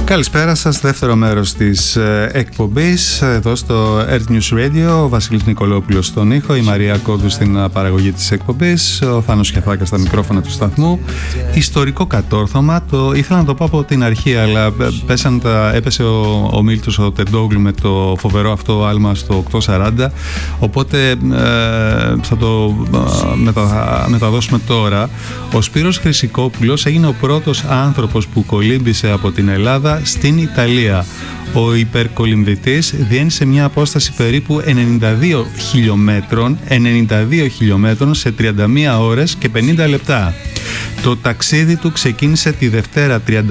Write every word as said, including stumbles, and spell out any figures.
Καλησπέρα σας, δεύτερο μέρος της ε, εκπομπής εδώ στο Earth News Radio. Ο Βασίλης Νικολόπουλος στον ήχο, η Μαρία Κόντου στην παραγωγή της εκπομπής, ο Θάνος Κεφάκας στα μικρόφωνα του σταθμού. Ιστορικό κατόρθωμα, το ήθελα να το πω από την αρχή, αλλά πέσαν τα, έπεσε ο, ο Μίλτος ο Τεντόγλου με το φοβερό αυτό άλμα στο οκτακόσια σαράντα, οπότε ε, θα το ε, μετα, μεταδώσουμε τώρα. Ο Σπύρος Χρυσικόπουλος έγινε ο πρώτος άνθρωπος που κολύμπησε από την Ελλάδα στην Ιταλία. Ο υπερκολυμβητής διένυσε μια απόσταση περίπου ενενήντα δύο χιλιόμετρων, ενενήντα δύο χιλιόμετρων σε τριάντα μία ώρες και πενήντα λεπτά. Το ταξίδι του ξεκίνησε τη Δευτέρα τριάντα